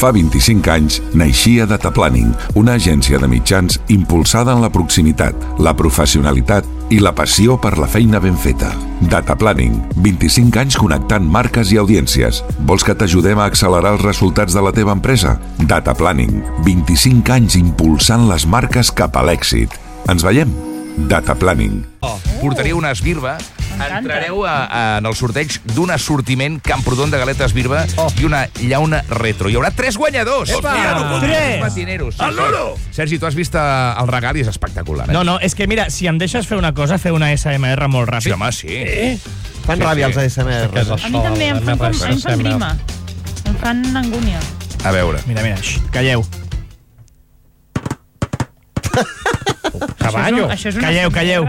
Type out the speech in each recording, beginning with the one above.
Fa 25 anys naixia Data Planning, una agència de mitjans impulsada en la proximitat, la professionalitat i la passió per la feina ben feta. Data Planning, 25 anys connectant marques i audiències. Vols que t'ajudem a accelerar els resultats de la teva empresa? Data Planning, 25 anys impulsant les marques cap a l'èxit. Ens veiem? Data Planning. Portaria una esbirba. Entrareu en el sorteig d'un assortiment Camprodon de galetes birba i una llauna retro. Hi haurà 3 guanyadors. Tres! Matineros. El loro! Sergi, tu has vist el regal i és espectacular. No, és que mira, si em deixes fer una cosa, fer una SMR molt ràpid. Sí, home, sí. Fan ràbia els ASMR. A mi també em fan grima. Em fan angúnia. A veure. Mira, calleu. Caballo. Calleu.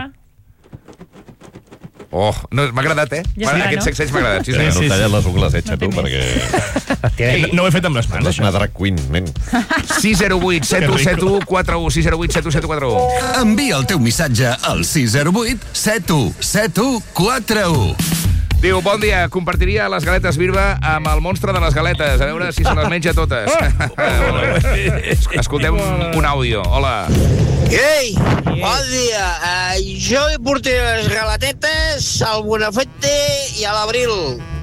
Oh, no, m'ha agradat, Ja està, aquest no? sexeig m'ha agradat. Sí, Sí, senyor. sí. No talles les ungles, tu, No té perquè... No ho he fet amb les mans, És això. una drag queen, nen. 608 7171 41 608 7171. Envia el teu missatge al 608 7171 41. Diu, bon dia, compartiria les galetes birba amb el monstre de les galetes, a veure si se les menja totes. Escoltem un àudio. Hola. Ei, bon dia. Jo hi portaré les galetetes al Bonafete i a l'Abril.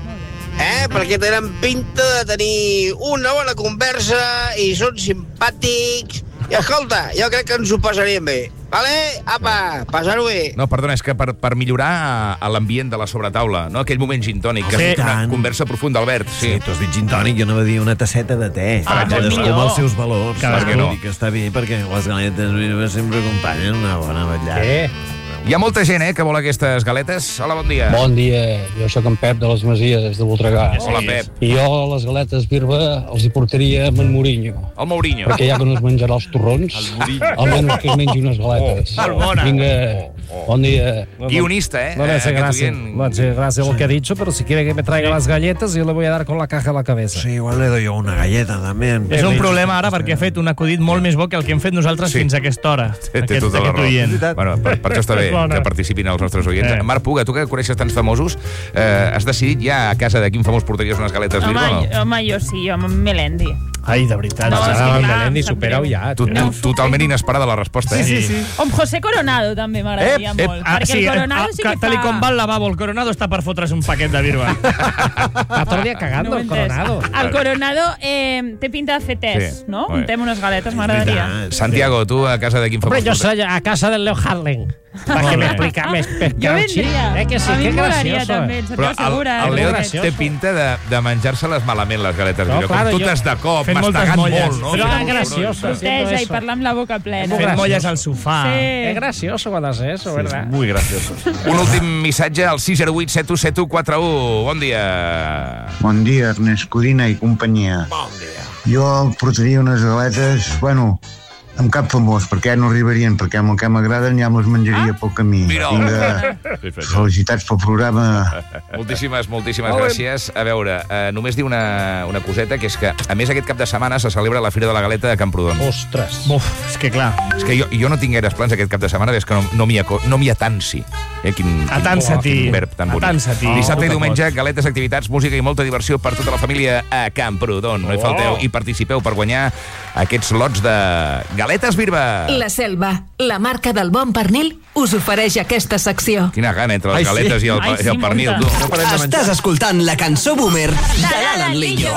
Perquè tenen pinta de tenir una bona conversa i són simpàtics. I escolta, jo crec que ens ho passaríem bé. Vale? Apa, passar-ho bé. No, perdona, és que per millorar l'ambient de la sobretaula, no? Aquell moment gintònic, que és una conversa profunda, Albert. Sí, tu has dit gin tònic, jo anava a dir una tasseta de te. Cadascú amb els seus valors. Per què no? I que està bé, perquè les galetes birba sempre acompanyen una bona vetllada. Hi ha molta gent, que vol aquestes galetes. Hola, bon dia. Bon dia, jo sóc en Pep de les Masies, de Voltregà. Hola, Pep. I jo les galetes birba els hi portaria amb en Mourinho, El Mourinho. perquè ja que no es menjarà els torrons, almenys que es mengi unes galetes. Vinga, bon dia. Guionista, No le hace aquest gracia, oient. no hace gracia lo que ha dicho, pero si quiere que me traiga las galletas, yo le voy a dar con la caja a la cabeza. Sí, igual le doy yo una galleta, també. És un problema ara perquè ha fet un acudit molt més bo que el que hem fet nosaltres fins a aquesta hora. Té tota la raó. oient. Bueno, per això està bé que participin els nostres oients. Marc Puga, tu que coneixes tants famosos, has decidit ja a casa de quin famós portaries unes galetes birba o no? Home, jo sí, jo amb Melendi. Ai, de veritat. No, és que clar, Melendi, em sap supera-ho greu. ja. Totalment inesperada la resposta, Sí. O amb José Coronado també m'agradaria molt. Perquè el Coronado sí que tal i com fa... va al lavabo, el Coronado està per fotre's un paquet de birba. Está todo el día cagando el Coronado. El Coronado té pinta de fer tés, Sí. no? Molt bé. Untem unes galetes, m'agradaria. Santiago, tu a casa de quin famós Hombre, yo portaries? soy a casa del Leo Harlem. Para que me explica, me Jo explica un chiste. vendria. Que sí, A mi qué em molaria gracioso. també, en Però seria segura. el Leo gracioso. té pinta de menjar-se-les malament, les galetes No, birba. claro, Com totes jo- de cop, fent moltes mastegant molles. molt, no? Però Sí, és gracioso. Proteja i parlar amb la boca plena. Fent Fent molles al sofà. Es gracioso cuando hace eso, ¿verdad? Muy gracioso. Un últim missatge al 608 7171 41. Bon dia. Bon dia, Ernest Codina i companyia. Bon dia. Jo portaria unes galetes, bueno, amb cap famós, perquè no arribarien, perquè amb el que m'agraden ja me'ls menjaria pel camí. Mira. Vinga, felicitats pel programa. Moltíssimes gràcies. A veure, només dir una coseta, que és que, a més, aquest cap de setmana se celebra la Fira de la Galeta de Camprodon. Ostres. Uf, és que clar, És que jo no tinc gaires plans aquest cap de setmana, és que no m'hi atansi. atansa-t'hi. Quin verb tan bonic. Atansa-t'hi. Dissabte i diumenge, galetes, activitats, música i molta diversió per tota la família a Camprodon. No hi falteu i participeu per guanyar aquests lots de galetes birba. La Selva, la marca del bon pernil, us ofereix aquesta secció. Quina gana entre les Ai, sí. galetes i el pernil, tu. Estàs escoltant la cançó Boomer de l'Alan Lillo.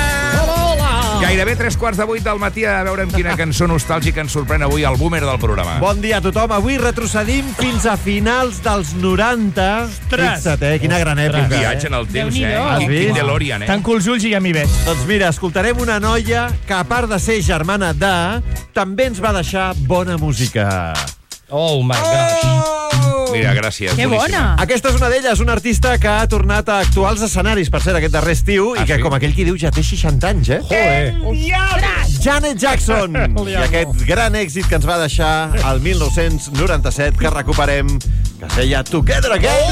Gairebé 3:15 del matí, a veure amb quina cançó nostàlgica ens sorprèn avui el boomer del programa. Bon dia a tothom. Avui retrocedim fins a finals dels 90. Fixa't, quina gran època. Viatge en el temps, Déu-n'hi-do. Has Quin vist? DeLorean, Tanco els ulls i ja m'hi veig. Doncs mira, escoltarem una noia que, a part de ser germana de, també ens va deixar bona música. Oh my gosh. Mira, gràcies. Que boníssima. bona. Aquesta és una d'elles, una artista que ha tornat a actuar als escenaris, per ser aquest darrer estiu, i que, sí? com aquell qui diu, ja té 60 anys, Joder. Janet Jackson! I aquest gran èxit que ens va deixar el 1997, que recuperem, que es deia Together Again.